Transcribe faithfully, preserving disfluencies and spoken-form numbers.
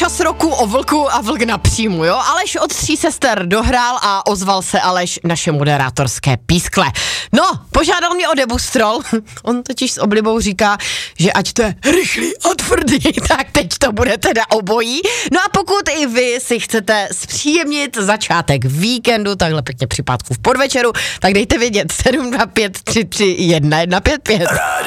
Čas roku o vlku a vlk na příjmu, jo? Aleš od tří sester dohrál a ozval se Aleš naše moderátorské pískle. No, požádal mě o debustrol, on totiž s oblibou říká, že ať to je rychlý a tvrdý, tak teď to bude teda obojí. No a pokud i vy si chcete zpříjemnit začátek víkendu, takhle pěkně při pátku v podvečeru, tak dejte vědět sedm dva pět tři tři jedna jedna pět pět.